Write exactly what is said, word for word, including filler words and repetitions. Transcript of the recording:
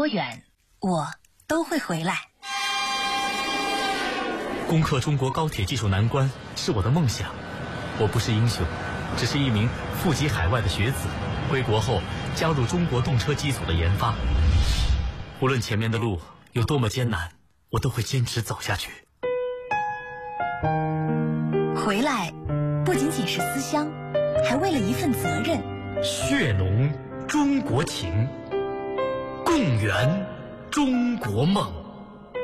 多远，我都会回来。 攻克中国高铁技术难关是我的梦想。我不是英雄，只是一名富集海外的学子，归国后加入中国动车机组的研发。无论前面的路有多么艰难，我都会坚持走下去。 回来不仅仅是思乡，还为了一份责任。 血浓中国情，共圆中国梦。